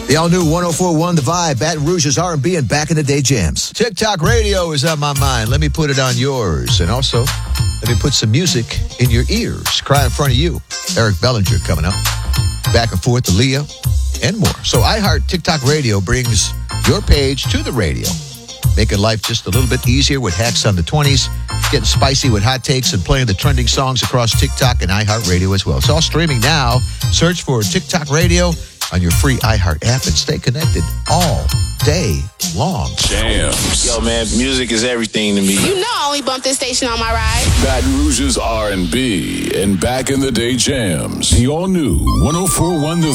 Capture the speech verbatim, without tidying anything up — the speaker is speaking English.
The all-new one oh four point one The Vibe, Baton Rouge's R and B and back in the day jams. TikTok radio is on my mind. Let me put it on yours. And also, let me put some music in your ears. Cry in front of you. Eric Bellinger coming up. Back and forth to Leah and more. So iHeart TikTok Radio brings your page to the radio, making life just a little bit easier with hacks on the twenties, getting spicy with hot takes and playing the trending songs across TikTok and iHeart Radio as well. It's all streaming now. Search for TikTok Radio on your free iHeart app and stay connected all day long. Jams. Yo, man, music is everything to me. You know I only bump this station on my ride. Baton Rouge's R and B and back in the day jams. The all new one oh four point one The